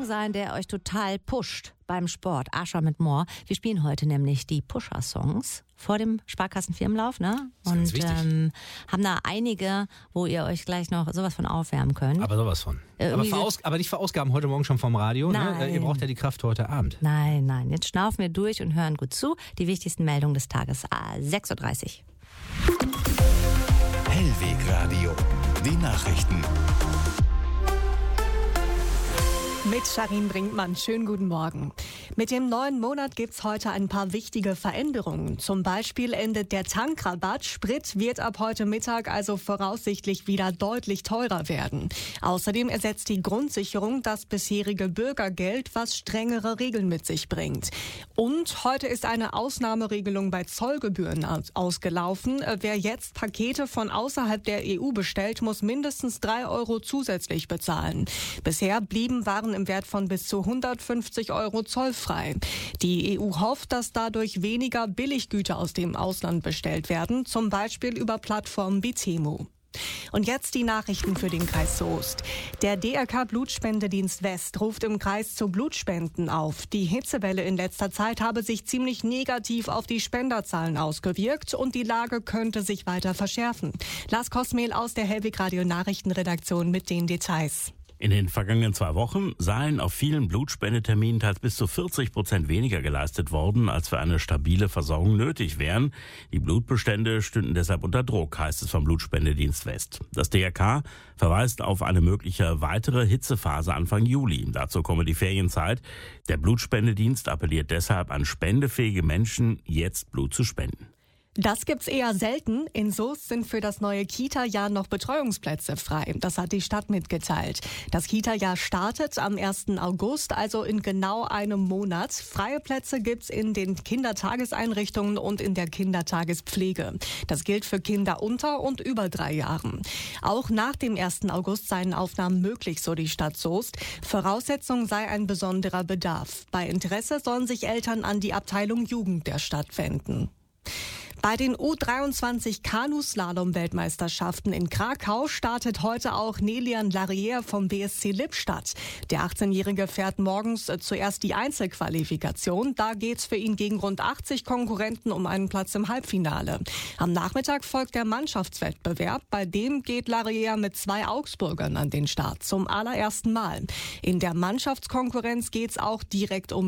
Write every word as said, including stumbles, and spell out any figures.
Song sein, der euch total pusht beim Sport. Ascher mit Moor. Wir spielen heute nämlich die Pusher-Songs vor dem Sparkassenfirmenlauf, ne? Und ähm, haben da einige, wo ihr euch gleich noch sowas von aufwärmen könnt. Aber sowas von. Äh, aber, veraus- aber nicht verausgaben heute Morgen schon vom Radio. Nein. Ne? Ihr braucht ja die Kraft heute Abend. Nein, nein. Jetzt schnaufen wir durch und hören gut zu. Die wichtigsten Meldungen des Tages. sechs Uhr dreißig. Hellwegradio. Die Nachrichten. Mit Sharin Brinkmann. Schönen guten Morgen. Mit dem neuen Monat gibt's heute ein paar wichtige Veränderungen. Zum Beispiel endet der Tankrabatt. Sprit wird ab heute Mittag also voraussichtlich wieder deutlich teurer werden. Außerdem ersetzt die Grundsicherung das bisherige Bürgergeld, was strengere Regeln mit sich bringt. Und heute ist eine Ausnahmeregelung bei Zollgebühren ausgelaufen. Wer jetzt Pakete von außerhalb der E U bestellt, muss mindestens drei Euro zusätzlich bezahlen. Bisher blieben Waren im Wert von bis zu hundertfünfzig Euro zollfrei. Die E U hofft, dass dadurch weniger Billiggüter aus dem Ausland bestellt werden, zum Beispiel über Plattformen wie Temu. Und jetzt die Nachrichten für den Kreis Soest. Der D R K Blutspendedienst West ruft im Kreis zu Blutspenden auf. Die Hitzewelle in letzter Zeit habe sich ziemlich negativ auf die Spenderzahlen ausgewirkt und die Lage könnte sich weiter verschärfen. Lars Kosmehl aus der Hellwegradio Nachrichtenredaktion mit den Details. In den vergangenen zwei Wochen seien auf vielen Blutspendeterminen teils bis zu vierzig Prozent weniger geleistet worden, als für eine stabile Versorgung nötig wären. Die Blutbestände stünden deshalb unter Druck, heißt es vom Blutspendedienst West. Das D R K verweist auf eine mögliche weitere Hitzephase Anfang Juli. Dazu komme die Ferienzeit. Der Blutspendedienst appelliert deshalb an spendefähige Menschen, jetzt Blut zu spenden. Das gibt's eher selten. In Soest sind für das neue Kita-Jahr noch Betreuungsplätze frei. Das hat die Stadt mitgeteilt. Das Kita-Jahr startet am ersten August, also in genau einem Monat. Freie Plätze gibt's in den Kindertageseinrichtungen und in der Kindertagespflege. Das gilt für Kinder unter und über drei Jahren. Auch nach dem ersten August seien Aufnahmen möglich, so die Stadt Soest. Voraussetzung sei ein besonderer Bedarf. Bei Interesse sollen sich Eltern an die Abteilung Jugend der Stadt wenden. Bei den U dreiundzwanzig Kanuslalom-Weltmeisterschaften in Krakau startet heute auch Nelian Larrière vom B S C Lippstadt. Der achtzehnjährige fährt morgens zuerst die Einzelqualifikation. Da geht's für ihn gegen rund achtzig Konkurrenten um einen Platz im Halbfinale. Am Nachmittag folgt der Mannschaftswettbewerb. Bei dem geht Larrière mit zwei Augsburgern an den Start, zum allerersten Mal. In der Mannschaftskonkurrenz geht's auch direkt um